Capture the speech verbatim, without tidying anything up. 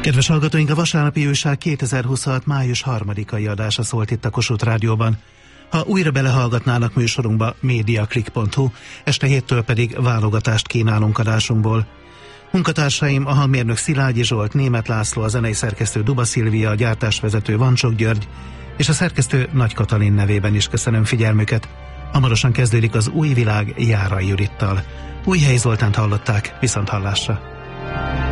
Kedves hallgatóink, a Vasárnapi Újság kétezer-huszonhat. május harmadikai adása szólt itt a Kossuth Rádióban. Ha újra belehallgatnának műsorunkba, mediaclick pont hu, este héttől pedig válogatást kínálunk adásunkból. Munkatársaim a hangmérnök Szilágyi Zsolt, Németh László, a zenei szerkesztő Duba Szilvia, a gyártásvezető Vancsok György, és a szerkesztő Nagy Katalin nevében is köszönöm figyelmüket. Hamarosan kezdődik az Új Világ Járai Judittal. Újhelyi Zoltánt hallották, viszont hallásra.